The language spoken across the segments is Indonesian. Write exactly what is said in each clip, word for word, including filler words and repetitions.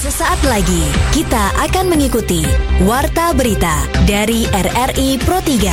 Sesaat lagi kita akan mengikuti Warta Berita dari R R I Pro tiga.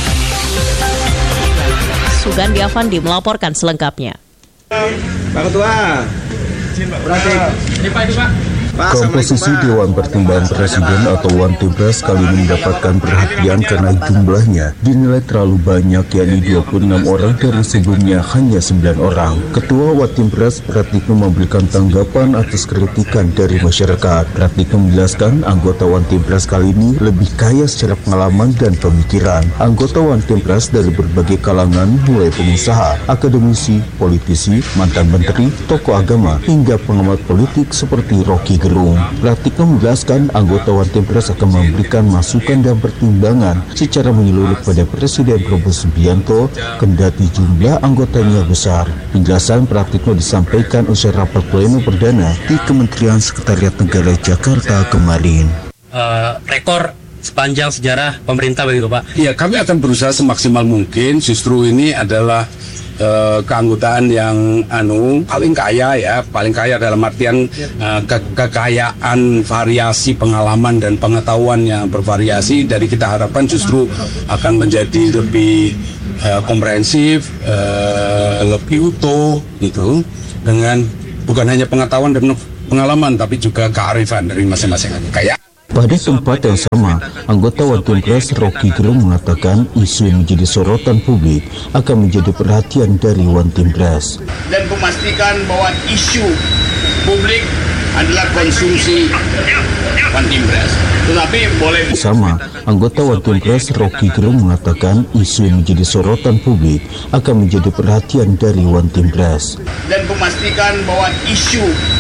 Sugandi Avandi melaporkan selengkapnya. Pak Ketua, berarti ini Pak itu Pak. Komposisi Dewan Pertimbangan Presiden atau One Team Press kali ini mendapatkan perhatian karena jumlahnya dinilai terlalu banyak, yakni dua puluh enam orang dari sebelumnya hanya sembilan orang. Ketua One Team Press Pratikno memberikan tanggapan atas kritikan dari masyarakat. Pratikno menjelaskan anggota One Team Press kali ini lebih kaya secara pengalaman dan pemikiran. Anggota One Team Press dari berbagai kalangan, mulai pengusaha, akademisi, politisi, mantan menteri, tokoh agama, hingga pengamat politik seperti Rocky Gerung. Pratikno menjelaskan anggota One Team Press akan memberikan masukan dan pertimbangan secara menyeluruh pada Presiden Prabowo Subianto kendati jumlah anggotanya besar. Penjelasan Pratikno disampaikan usai rapat pleno perdana di Kementerian Sekretariat Negara Jakarta kemarin. Uh, rekor sepanjang sejarah pemerintah begitu Pak? Ya, kami akan berusaha semaksimal mungkin. Justru ini adalah Uh, keanggotaan yang anu paling kaya ya, paling kaya dalam artian uh, ke kekayaan variasi pengalaman dan pengetahuan yang bervariasi. Dari kita harapkan justru akan menjadi lebih uh, komprehensif, uh, lebih utuh gitu, dengan bukan hanya pengetahuan dan pengalaman tapi juga kearifan dari masing-masing kaya. Pada tempat yang sama, anggota One Team Press Rocky Gerung mengatakan isu yang menjadi sorotan publik akan menjadi perhatian dari One Team Press. Dan memastikan bahwa isu publik adalah konsumsi One Team Press. Tetapi boleh sama, anggota One Team Press Rocky Gerung mengatakan isu yang menjadi sorotan publik akan menjadi perhatian dari One Team Press. Dan memastikan bahwa isu